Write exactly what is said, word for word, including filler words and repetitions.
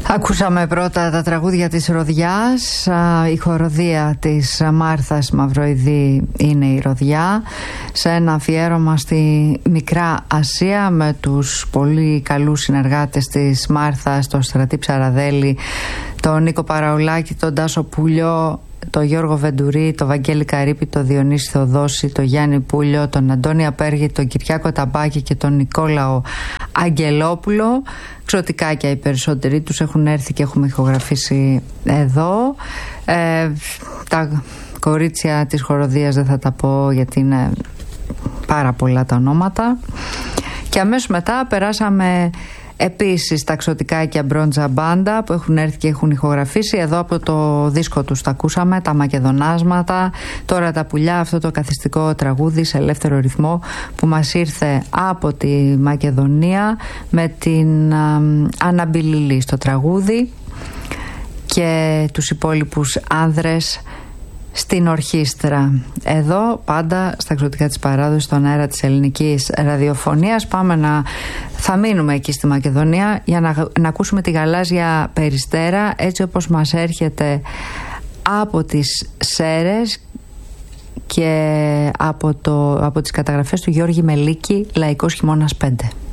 Ακούσαμε πρώτα τα τραγούδια της Ροδιάς. Η χοροδία της Μάρθας Μαυροειδή είναι η Ροδιά, σε ένα αφιέρωμα στη Μικρά Ασία με τους πολύ καλούς συνεργάτες της Μάρθας, τον Στρατή Ψαραδέλη, τον Νίκο Παραουλάκη, τον Τάσο Πουλιό, τον Γιώργο Βεντουρί, τον Βαγγέλη Καρύπη, τον Διονύση Θοδόση, τον Γιάννη Πούλιο, τον Αντώνη Απέργη, τον Κυριάκο Ταμπάκη και τον Νικόλαο Αγγελόπουλο. Ξωτικάκια οι περισσότεροι τους έχουν έρθει και έχουμε ηχογραφήσει εδώ. Ε, τα κορίτσια της χοροδίας δεν θα τα πω γιατί είναι πάρα πολλά τα ονόματα. Και αμέσως μετά περάσαμε επίσης τα Ξωτικάκια Μπρόντζα Μπάντα που έχουν έρθει και έχουν ηχογραφήσει. Εδώ από το δίσκο τους τα ακούσαμε, τα Μακεδονάσματα, τώρα τα πουλιά, αυτό το καθιστικό τραγούδι σε ελεύθερο ρυθμό που μας ήρθε από τη Μακεδονία με την Άννα Μπιλιλή στο τραγούδι και τους υπόλοιπους άνδρες στην ορχήστρα. Εδώ πάντα στα Ξωτικά της Παράδοσης, στον αέρα της ελληνικής ραδιοφωνίας. Πάμε να θα μείνουμε εκεί στη Μακεδονία για να, να ακούσουμε τη γαλάζια περιστέρα έτσι όπως μας έρχεται από τις Σέρρες και από, το, από τις καταγραφές του Γιώργη Μελίκη, Λαϊκός Χειμώνας πέντε.